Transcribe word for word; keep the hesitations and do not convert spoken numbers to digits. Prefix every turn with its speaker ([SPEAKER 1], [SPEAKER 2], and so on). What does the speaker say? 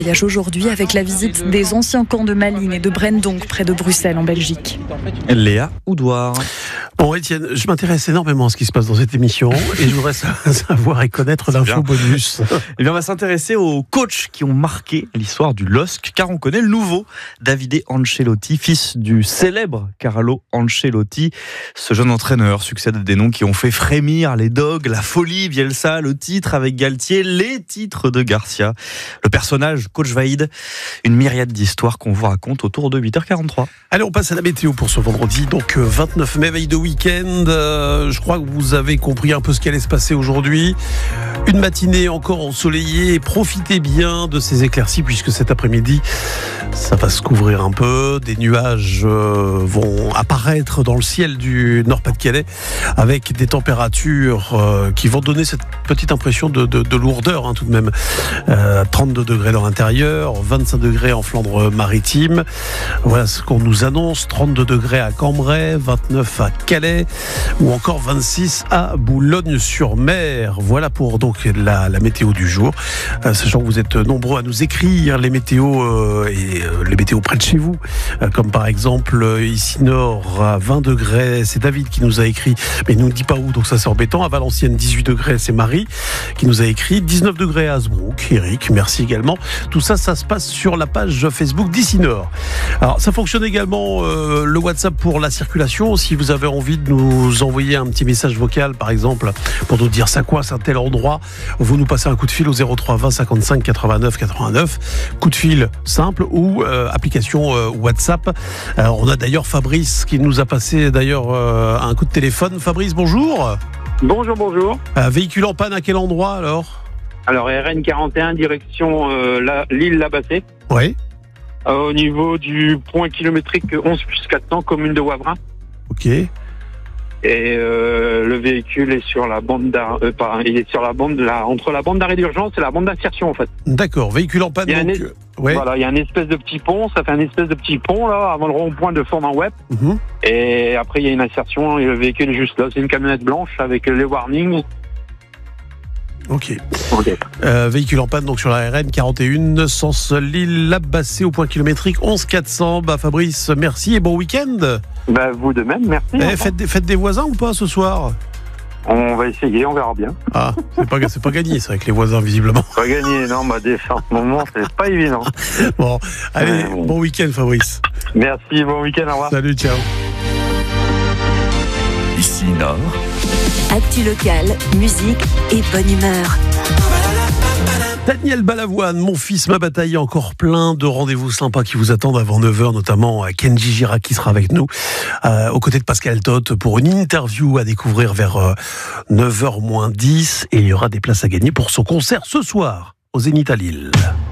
[SPEAKER 1] Voyage aujourd'hui avec la visite des anciens camps de Malines et de Brendonck près de Bruxelles en Belgique.
[SPEAKER 2] Léa Oudouard.
[SPEAKER 3] Bon, Étienne, je m'intéresse énormément à ce qui se passe dans cette émission et je voudrais savoir et connaître l'info bonus.
[SPEAKER 2] Eh bien, on va s'intéresser aux coachs qui ont marqué l'histoire du L O S C, car on connaît le nouveau, Davide Ancelotti, fils du célèbre Carlo Ancelotti. Ce jeune entraîneur succède à des noms qui ont fait frémir les Dogs, la folie, Bielsa, le titre avec Galtier, les titres de Garcia. Le personnage, Coach Vaïd, une myriade d'histoires qu'on vous raconte autour de huit heures quarante-trois.
[SPEAKER 3] Allez, on passe à la météo pour ce vendredi, donc vingt-neuf mai, veille de week-end. Euh, je crois que vous avez compris un peu ce qui allait se passer aujourd'hui. Une matinée encore ensoleillée. Profitez bien de ces éclaircies puisque cet après-midi, ça va se couvrir un peu. Des nuages euh, vont apparaître dans le ciel du Nord-Pas-de-Calais avec des températures euh, qui vont donner cette petite impression de, de, de lourdeur hein, tout de même. Euh, trente-deux degrés dans l'intérieur, vingt-cinq degrés en Flandre maritime. Voilà ce qu'on nous annonce. trente-deux degrés à Cambrai, vingt-neuf à Calais ou encore vingt-six à Boulogne-sur-Mer. Voilà pour donc la, la météo du jour. Euh, sachant que vous êtes nombreux à nous écrire les météos euh, et euh, les météos près de chez vous. Euh, comme par exemple euh, ici nord à vingt degrés, c'est David qui nous a écrit, mais il nous dit pas où, donc ça c'est embêtant. À Valenciennes dix-huit degrés, c'est Marie qui nous a écrit. dix-neuf degrés à Hasbrook, Eric, merci également. Tout ça, ça se passe sur la page Facebook d'ici nord. Alors ça fonctionne également euh, le WhatsApp pour la circulation. Si vous avez envie de nous envoyer un petit message vocal par exemple pour nous dire ça quoi, c'est un tel endroit, vous nous passez un coup de fil au zéro trois vingt cinquante-cinq quatre-vingt-neuf quatre-vingt-neuf, coup de fil simple ou euh, application euh, WhatsApp. Alors, on a d'ailleurs Fabrice qui nous a passé d'ailleurs euh, un coup de téléphone. Fabrice, bonjour.
[SPEAKER 4] Bonjour, bonjour.
[SPEAKER 3] Euh, véhicule en panne à quel endroit alors ?
[SPEAKER 4] Alors R N quarante et un direction euh, la, l'île Labassé.
[SPEAKER 3] Oui.
[SPEAKER 4] Euh, au niveau du point kilométrique onze plus quatre cents, commune de Wavrin.
[SPEAKER 3] Ok.
[SPEAKER 4] Et euh, le véhicule est sur la bande d'arrêt, euh, pas, il est sur la bande la, entre la bande d'arrêt d'urgence et la bande d'insertion en fait.
[SPEAKER 3] D'accord, véhicule en panne.
[SPEAKER 4] Il y a
[SPEAKER 3] donc,
[SPEAKER 4] un,
[SPEAKER 3] euh, ouais.
[SPEAKER 4] Voilà, il y a un espèce de petit pont, ça fait un espèce de petit pont là avant le rond-point de Fort-en-Web.
[SPEAKER 3] Mm-hmm.
[SPEAKER 4] Et après il y a une insertion et le véhicule est juste là. C'est une camionnette blanche avec les warnings.
[SPEAKER 3] Ok.
[SPEAKER 4] Ok.
[SPEAKER 3] Euh, véhicule en panne donc sur la R N quarante et un, sens l'île Labassé au point kilométrique onze quatre cents. Bah Fabrice, merci et bon week-end.
[SPEAKER 4] Bah vous de même, merci.
[SPEAKER 3] Eh, faites, des, faites des voisins ou pas ce soir ?
[SPEAKER 4] On va essayer, on verra bien.
[SPEAKER 3] Ah, c'est pas, c'est pas gagné, c'est avec les voisins visiblement.
[SPEAKER 4] Pas gagné, non, bah des en ce moment, c'est pas évident.
[SPEAKER 3] Bon, allez,
[SPEAKER 4] Ouais, bon.
[SPEAKER 3] bon week-end Fabrice.
[SPEAKER 4] Merci, bon week-end, au revoir.
[SPEAKER 3] Salut, ciao.
[SPEAKER 5] Ici Nord.
[SPEAKER 6] Actu locale, musique et bonne humeur.
[SPEAKER 3] Daniel Balavoine, mon fils, ma bataille, encore plein de rendez-vous sympas qui vous attendent avant neuf heures, notamment Kenji Girac qui sera avec nous, euh, aux côtés de Pascal Tot pour une interview à découvrir vers euh, neuf heures moins dix, et il y aura des places à gagner pour son concert ce soir au Zénith à Lille.